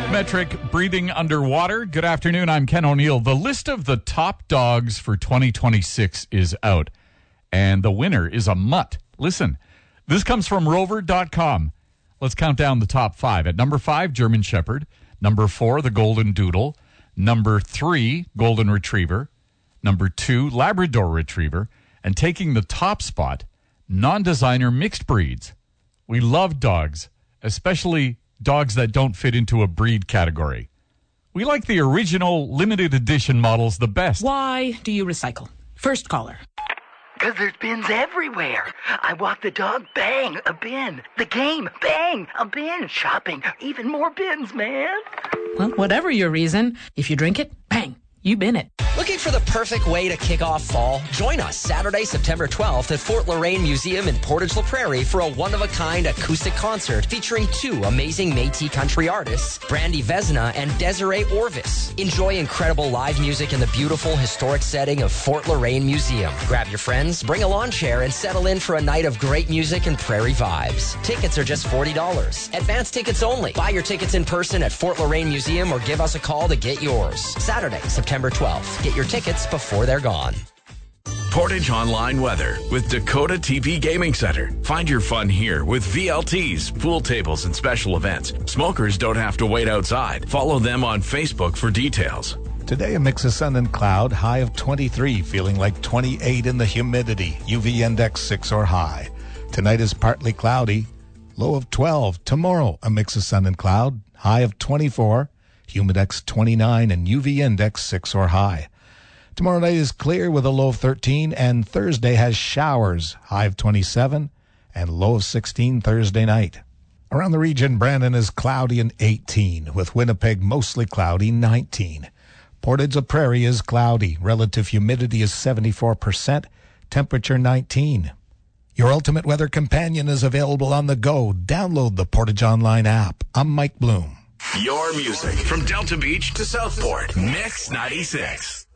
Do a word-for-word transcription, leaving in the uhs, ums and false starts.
Metric breathing underwater. Good afternoon. I'm Ken O'Neill. The list of the top dogs for twenty twenty-six is out, and the winner is a mutt. Listen, this comes from rover dot com. Let's count down the top five. At number five, German Shepherd. Number four, the Golden Doodle. Number three, Golden Retriever. Number two, Labrador Retriever. And taking the top spot, non-designer mixed breeds. We love dogs, especially dogs that don't fit into a breed category. We like the original limited edition models the best. Why do you recycle? First caller. Because there's bins everywhere. I walk the dog, bang, a bin. The game, bang, a bin. Shopping, even more bins, man. Well, whatever your reason, if you drink it, bang, you bin it. Looking for the perfect way to kick off fall? Join us Saturday, September twelfth at Fort Loraine Museum in Portage La Prairie for a one-of-a-kind acoustic concert featuring two amazing Métis country artists, Brandy Vesna and Desiree Orvis. Enjoy incredible live music in the beautiful historic setting of Fort Loraine Museum. Grab your friends, bring a lawn chair, and settle in for a night of great music and prairie vibes. Tickets are just forty dollars. Advance tickets only. Buy your tickets in person at Fort Loraine Museum or give us a call to get yours. Saturday, September twelfth. Get your tickets before they're gone. Portage Online Weather with Dakota T V Gaming Center. Find your fun here with V L Ts, pool tables, and special events. Smokers don't have to wait outside. Follow them on Facebook for details. Today, a mix of sun and cloud, high of twenty-three, feeling like twenty-eight in the humidity, U V index six or high. Tonight is partly cloudy, low of twelve. Tomorrow, a mix of sun and cloud, high of twenty-four, humidex twenty-nine, and U V index six or high. Tomorrow night is clear with a low of thirteen, and Thursday has showers, high of twenty-seven, and low of sixteen Thursday night. Around the region, Brandon is cloudy and eighteen, with Winnipeg mostly cloudy, nineteen. Portage La Prairie is cloudy, relative humidity is seventy-four percent, temperature nineteen. Your ultimate weather companion is available on the go. Download the Portage Online app. I'm Mike Bloom. Your music from Delta Beach to Southport. Mix ninety-six.